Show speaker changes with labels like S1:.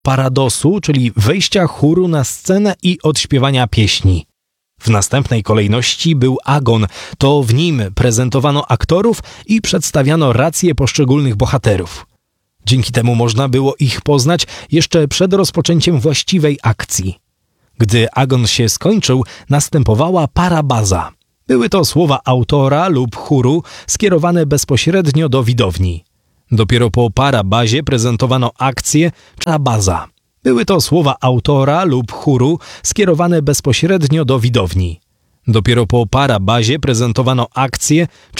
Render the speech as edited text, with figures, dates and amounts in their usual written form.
S1: paradosu, czyli wejścia chóru na scenę i odśpiewania pieśni. W następnej kolejności był agon, to w nim prezentowano aktorów i przedstawiano racje poszczególnych bohaterów. Dzięki temu można było ich poznać jeszcze przed rozpoczęciem właściwej akcji. Gdy agon się skończył, następowała parabaza. Były to słowa autora lub chóru skierowane bezpośrednio do widowni. Dopiero po parabazie prezentowano akcję parabaza. Były to słowa autora lub chóru skierowane bezpośrednio do widowni. Dopiero po parabazie prezentowano akcję